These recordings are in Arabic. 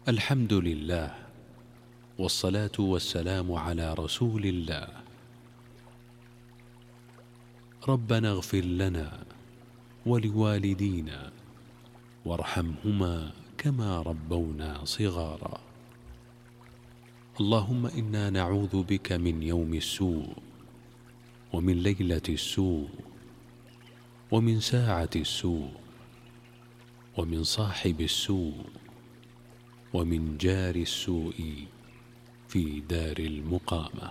الحمد لله، والصلاة والسلام على رسول الله. ربنا اغفر لنا ولوالدينا وارحمهما كما ربونا صغارا. اللهم إنا نعوذ بك من يوم السوء، ومن ليلة السوء، ومن ساعة السوء، ومن صاحب السوء، ومن جار السوء في دار المقامة.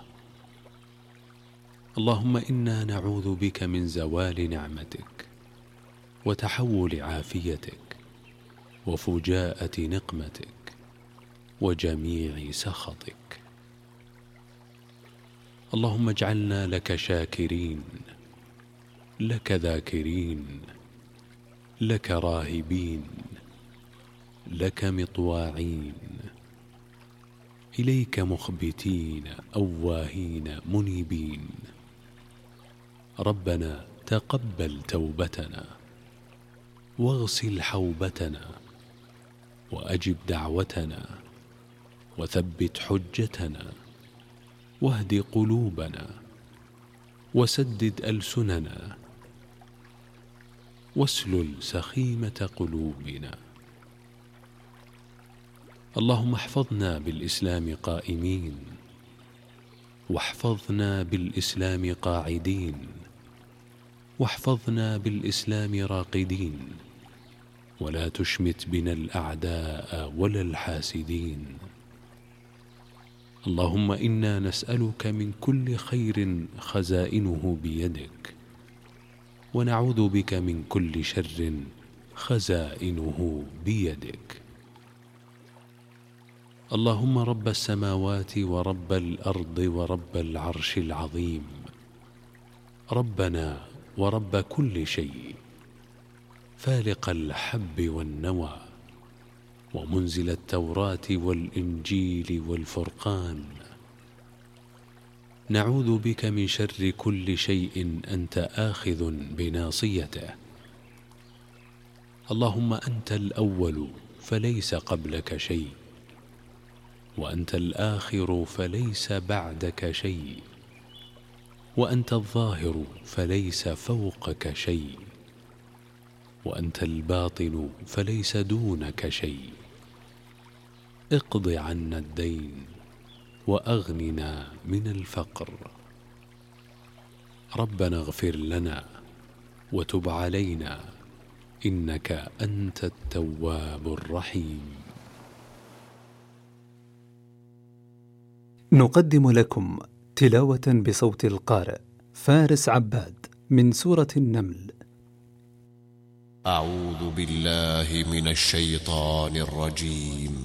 اللهم إنا نعوذ بك من زوال نعمتك، وتحول عافيتك، وفجاءة نقمتك، وجميع سخطك. اللهم اجعلنا لك شاكرين، لك ذاكرين، لك راهبين، لك مطواعين، إليك مخبتين أواهين منيبين. ربنا تقبل توبتنا، واغسل حوبتنا، وأجب دعوتنا، وثبت حجتنا، واهد قلوبنا، وسدد ألسننا، واسلل سخيمة قلوبنا. اللهم احفظنا بالإسلام قائمين، واحفظنا بالإسلام قاعدين، واحفظنا بالإسلام راقدين، ولا تشمت بنا الأعداء ولا الحاسدين. اللهم إنا نسألك من كل خير خزائنه بيدك، ونعوذ بك من كل شر خزائنه بيدك. اللهم رب السماوات ورب الأرض ورب العرش العظيم، ربنا ورب كل شيء، فالق الحب والنوى، ومنزل التوراة والإنجيل والفرقان، نعوذ بك من شر كل شيء أنت آخذ بناصيته. اللهم أنت الأول فليس قبلك شيء، وأنت الآخر فليس بعدك شيء، وأنت الظاهر فليس فوقك شيء، وأنت الباطن فليس دونك شيء. اقض عنا الدين، وأغننا من الفقر. ربنا اغفر لنا وتب علينا، إنك أنت التواب الرحيم. نقدم لكم تلاوة بصوت القارئ فارس عباد من سورة النمل. أعوذ بالله من الشيطان الرجيم.